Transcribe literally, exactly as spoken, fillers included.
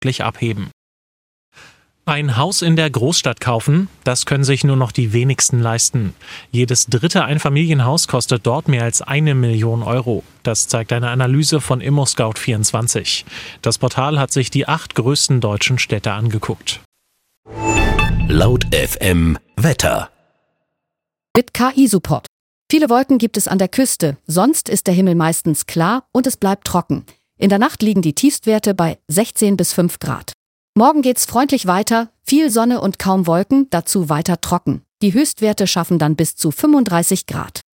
deutlich abheben. Ein Haus in der Großstadt kaufen, das können sich nur noch die wenigsten leisten. Jedes dritte Einfamilienhaus kostet dort mehr als eine Million Euro. Das zeigt eine Analyse von ImmoScout vierundzwanzig. Das Portal hat sich die acht größten deutschen Städte angeguckt. Laut F M Wetter. Mit K I-Support. Viele Wolken gibt es an der Küste, sonst ist der Himmel meistens klar und es bleibt trocken. In der Nacht liegen die Tiefstwerte bei sechzehn bis fünf Grad. Morgen geht's freundlich weiter, viel Sonne und kaum Wolken, dazu weiter trocken. Die Höchstwerte schaffen dann bis zu fünfunddreißig Grad.